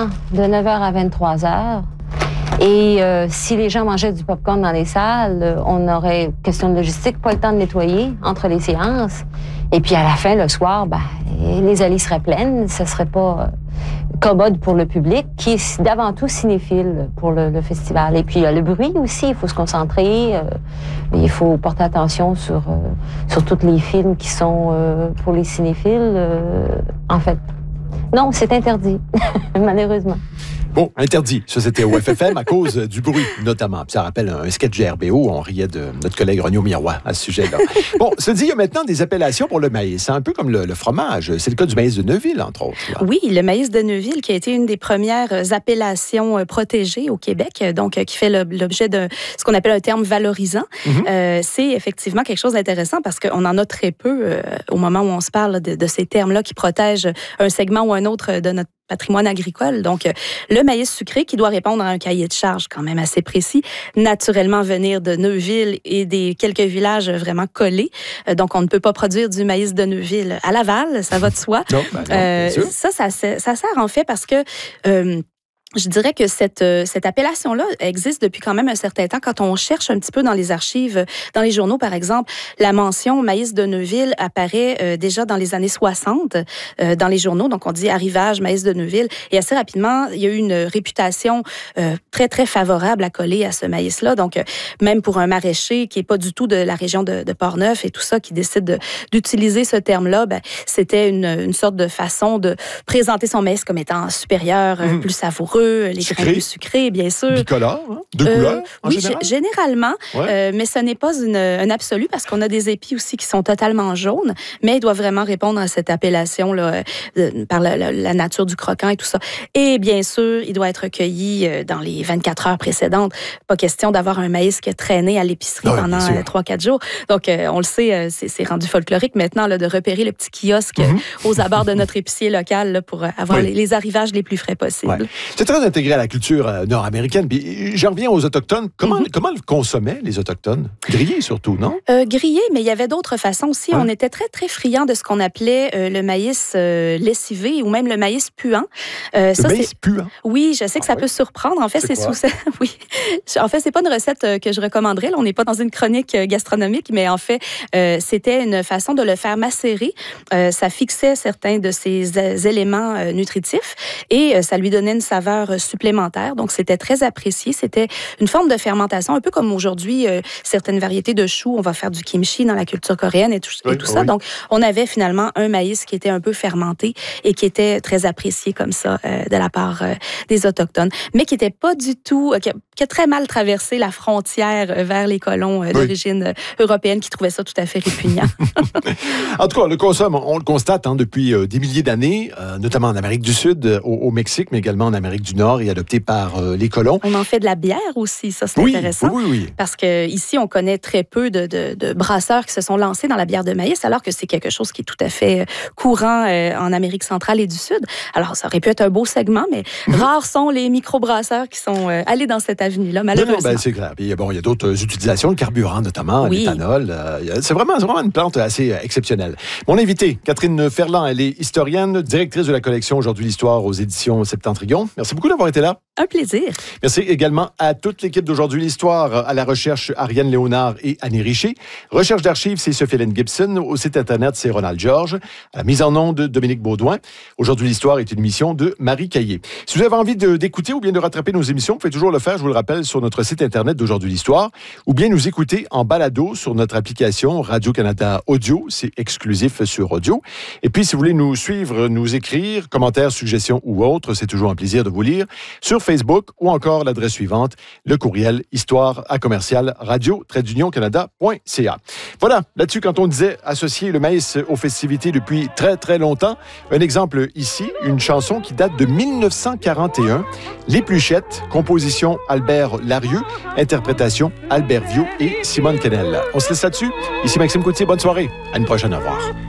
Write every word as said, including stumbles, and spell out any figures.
temps de neuf heures à vingt-trois heures. Et euh, si les gens mangeaient du popcorn dans les salles, on aurait, question de logistique, pas le temps de nettoyer entre les séances. Et puis à la fin, le soir, ben, les allées seraient pleines. Ce serait pas euh, commode pour le public, qui est d'avant tout cinéphile pour le, le festival. Et puis il y a le bruit aussi, il faut se concentrer. Euh, il faut porter attention sur, euh, sur tous les films qui sont euh, pour les cinéphiles. Euh, en fait, non, c'est interdit, malheureusement. Bon, interdit. Ça, c'était au F F M à cause du bruit, notamment. Puis ça rappelle un sketch de R B O. On riait de notre collègue Renaud Miroir à ce sujet-là. Bon, se dit, il y a maintenant des appellations pour le maïs. C'est un peu comme le, le fromage. C'est le cas du maïs de Neuville, entre autres. Là. Oui, le maïs de Neuville, qui a été une des premières appellations protégées au Québec, donc qui fait l'objet de ce qu'on appelle un terme valorisant. Mm-hmm. Euh, c'est effectivement quelque chose d'intéressant parce qu'on en a très peu euh, au moment où on se parle de, de ces termes-là qui protègent un segment ou un autre de notre patrimoine agricole. Donc, le maïs sucré qui doit répondre à un cahier de charges quand même assez précis, naturellement venir de Neuville et des quelques villages vraiment collés. Donc, on ne peut pas produire du maïs de Neuville à Laval, ça va de soi. Non, ben non, euh, ça, ça, ça sert en fait parce que euh, je dirais que cette, cette appellation-là existe depuis quand même un certain temps. Quand on cherche un petit peu dans les archives, dans les journaux, par exemple, la mention maïs de Neuville apparaît euh, déjà dans les années soixante euh, dans les journaux. Donc, on dit arrivage maïs de Neuville. Et assez rapidement, il y a eu une réputation euh, très, très favorable à coller à ce maïs-là. Donc, euh, même pour un maraîcher qui n'est pas du tout de la région de, de Portneuf et tout ça, qui décide de, d'utiliser ce terme-là, ben, c'était une, une sorte de façon de présenter son maïs comme étant supérieur, mmh. plus savoureux, les sucré. grains plus sucrés, bien sûr. Bicolore, hein? De euh, couleur, en oui, général? généralement, ouais. euh, mais ce n'est pas une, un absolu parce qu'on a des épis aussi qui sont totalement jaunes, mais ils doivent vraiment répondre à cette appellation-là euh, par la, la, la nature du croquant et tout ça. Et bien sûr, il doit être cueilli euh, dans les vingt-quatre heures précédentes. Pas question d'avoir un maïs qui a traîné à l'épicerie ouais, pendant euh, trois quatre jours. Donc, euh, on le sait, euh, c'est, c'est rendu folklorique maintenant là, de repérer le petit kiosque mm-hmm. aux abords de notre épicier local là, pour avoir oui. les, les arrivages les plus frais possibles. Ouais. C'est très intégré à la culture euh, nord-américaine. Puis, j'en reviens aux Autochtones. Comment, mm-hmm. comment le consommaient, les Autochtones? Grillé, surtout, non? Euh, grillé, mais il y avait d'autres façons aussi. Hein? On était très, très friands de ce qu'on appelait euh, le maïs euh, lessivé ou même le maïs puant. Euh, le ça, maïs c'est... puant? Oui, je sais que ah, ça oui. peut surprendre. En fait, c'est, c'est sous... oui. En fait, c'est pas une recette que je recommanderais. Là, on n'est pas dans une chronique gastronomique, mais en fait, euh, c'était une façon de le faire macérer. Euh, ça fixait certains de ses éléments euh, nutritifs et euh, ça lui donnait une saveur supplémentaire. Donc, c'était très apprécié. C'était une forme de fermentation, un peu comme aujourd'hui, euh, certaines variétés de choux. On va faire du kimchi dans la culture coréenne et tout, oui, et tout oui. ça. Donc, on avait finalement un maïs qui était un peu fermenté et qui était très apprécié comme ça euh, de la part euh, des Autochtones, mais qui n'était pas du tout... Euh, qui, a, qui a très mal traversé la frontière euh, vers les colons euh, oui. d'origine euh, européenne qui trouvaient ça tout à fait répugnant. En tout cas, le consomme, on le constate hein, depuis euh, des milliers d'années, euh, notamment en Amérique du Sud, euh, au, au Mexique, mais également en Amérique du Nord et adopté par euh, les colons. On en fait de la bière aussi, ça c'est oui, intéressant. Oui, oui, oui. Parce qu'ici, on connaît très peu de, de, de brasseurs qui se sont lancés dans la bière de maïs, alors que c'est quelque chose qui est tout à fait courant euh, en Amérique centrale et du Sud. Alors, ça aurait pu être un beau segment, mais mm-hmm. rares sont les microbrasseurs qui sont euh, allés dans cette avenue-là, malheureusement. Non, non, ben, c'est clair. Puis, bon, il y a d'autres utilisations, le carburant notamment, oui. l'éthanol. Euh, c'est, vraiment, c'est vraiment une plante assez euh, exceptionnelle. Mon invitée, Catherine Ferland, elle est historienne, directrice de la collection Aujourd'hui l'Histoire aux éditions Septentrion. Merci beaucoup d'avoir été là. Un plaisir. Merci également à toute l'équipe d'Aujourd'hui l'Histoire, à la recherche Ariane Léonard et Annie Richer. Recherche d'archives, c'est Sophie-Hélène Gibson. Au site Internet, c'est Ronald Georges. À la mise en onde, Dominique Baudouin. Aujourd'hui l'Histoire est une émission de Marie Caillé. Si vous avez envie de, d'écouter ou bien de rattraper nos émissions, vous pouvez toujours le faire, je vous le rappelle, sur notre site Internet d'Aujourd'hui l'Histoire, ou bien nous écouter en balado sur notre application Radio-Canada Audio. C'est exclusif sur audio. Et puis, si vous voulez nous suivre, nous écrire, commentaires, suggestions ou autres, c'est toujours un plaisir de vous lire sur Facebook ou encore l'adresse suivante, le courriel histoire à commercial radio trait d'union canada point c a. Voilà, là-dessus, quand on disait associer le maïs aux festivités depuis très, très longtemps, un exemple ici, une chanson qui date de dix-neuf cent quarante et un, Les Pluchettes, composition Albert Larieux, interprétation Albert Viau et Simone Kennel. On se laisse là-dessus. Ici Maxime Coutier, bonne soirée. À une prochaine, au revoir.